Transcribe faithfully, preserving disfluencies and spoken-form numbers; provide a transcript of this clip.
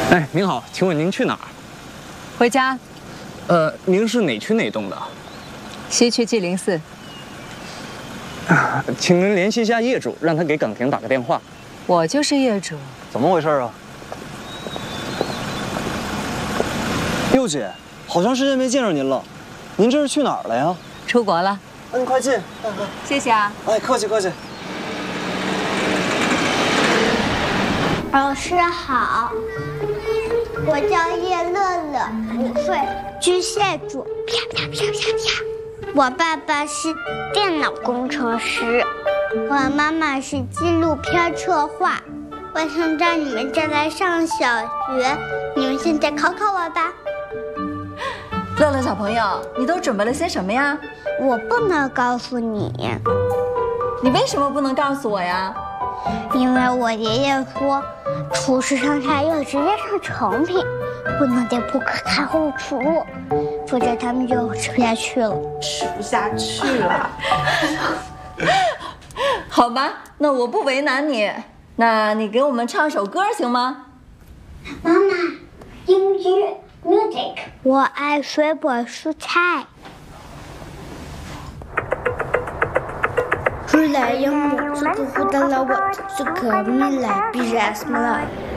哎，您好，请问您去哪儿？ 回家。 呃，您是哪区哪栋的？ 西区纪灵寺。 啊，请您联系一下业主，让他给岗亭打个电话。 我就是业主。 怎么回事啊？六姐，好长时间没见着您了，您这是去哪儿了呀？ 出国了。 那你快进。 谢谢啊。 哎，客气客气。 老师好，我叫叶乐乐，五岁，巨蟹座。啪啪啪啪啪。我爸爸是电脑工程师，我妈妈是纪录片策划。我想在你们这来上小学，你们现在考考我吧。 乐乐小朋友，你都准备了些什么呀？ 我不能告诉你。 你为什么不能告诉我呀？ 因为我爷爷说，厨师上菜要直接上成品，不能点不可开后厨，否则他们就吃不下去了。 吃不下去了。 好吧，那我不为难你，那你给我们唱首歌行吗？ 妈妈，音乐 music， 我爱水果蔬菜。未来有我这个活到老我这个未来必然什么来？